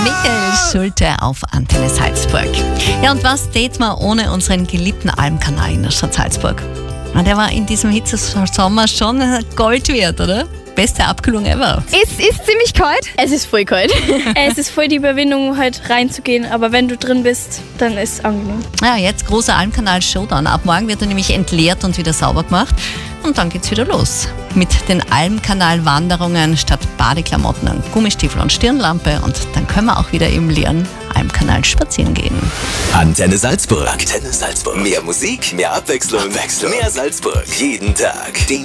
Michael Schulte auf Antenne Salzburg. Ja, und was tät man ohne unseren geliebten Almkanal in der Stadt Salzburg? Der war in diesem Hitzesommer schon Gold wert, oder? Beste Abkühlung ever. Es ist ziemlich kalt. Es ist voll kalt. Es ist voll die Überwindung, halt reinzugehen, aber wenn du drin bist, dann ist es angenehm. Ja, jetzt großer Almkanal-Showdown. Ab morgen wird er nämlich entleert und wieder sauber gemacht. Und dann geht's wieder los. Mit den Almkanal-Wanderungen statt Badeklamotten und Gummistiefel und Stirnlampe. Und dann können wir auch wieder im leeren Almkanal spazieren gehen. Antenne Salzburg. Antenne Salzburg. Mehr Musik, mehr Abwechslung. Mehr Salzburg. Jeden Tag.